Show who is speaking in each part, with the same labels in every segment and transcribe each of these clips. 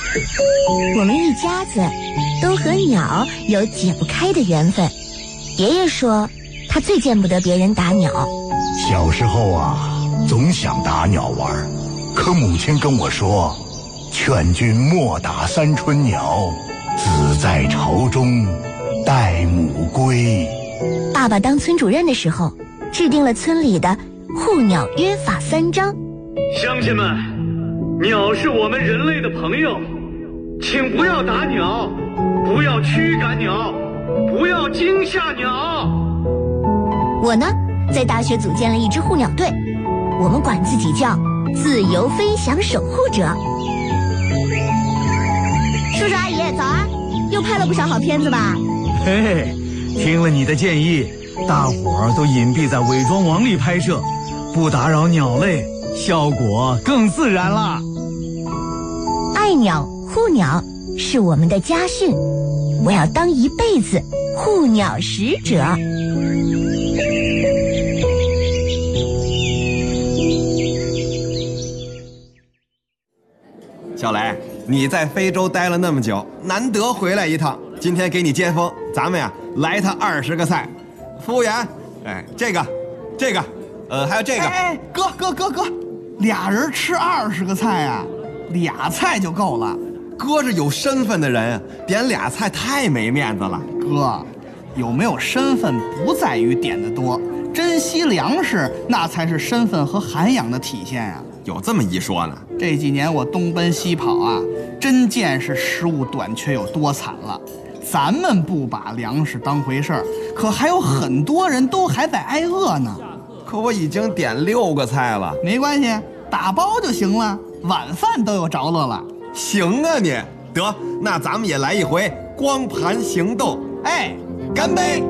Speaker 1: 我们一家子都和鸟有解不开的缘分。爷爷说他最见不得别人打鸟。
Speaker 2: 小时候啊，总想打鸟玩，可母亲跟我说，劝君莫打三春鸟，子在巢中待母归。
Speaker 1: 爸爸当村主任的时候，制定了村里的护鸟约法3章。
Speaker 3: 乡亲们，鸟是我们人类的朋友，请不要打鸟，不要驱赶鸟，不要惊吓鸟。
Speaker 1: 我呢，在大学组建了一支护鸟队，我们管自己叫自由飞翔守护者。叔叔阿姨早安，又拍了不少好片子吧？
Speaker 4: 嘿嘿，听了你的建议，大伙儿都隐蔽在伪装网里拍摄，不打扰鸟类，效果更自然啦。
Speaker 1: 爱鸟护鸟是我们的家训，我要当一辈子护鸟使者。
Speaker 5: 小雷，你在非洲待了那么久，难得回来一趟，今天给你接风，咱们呀来他20个菜。服务员，哎，这个，还有这个。
Speaker 6: 哎，哥，俩人吃20个菜啊，2菜就够了。
Speaker 5: 哥是有身份的人，点2菜太没面子了。
Speaker 6: 哥，有没有身份不在于点的多，珍惜粮食那才是身份和涵养的体现啊。
Speaker 5: 有这么一说呢？
Speaker 6: 这几年我东奔西跑啊，真见识食物短缺有多惨了。咱们不把粮食当回事儿，可还有很多人都还在挨饿呢。
Speaker 5: 可我已经点6个菜了。
Speaker 6: 没关系，打包就行了，晚饭都有着落了。
Speaker 5: 行啊你，得，那咱们也来一回光盘行动。
Speaker 6: 哎，
Speaker 5: 干杯！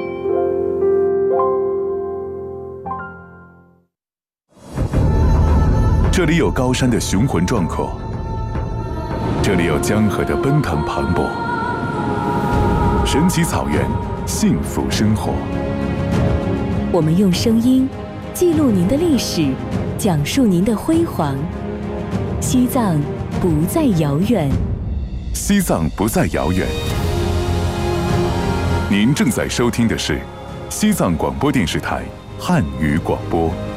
Speaker 7: 这里有高山的雄浑壮阔，这里有江河的奔腾磅礴，神奇草原，幸福生活。
Speaker 8: 我们用声音记录您的历史，讲述您的辉煌。西藏不再遥远，
Speaker 7: 西藏不再遥远。您正在收听的是西藏广播电视台汉语广播。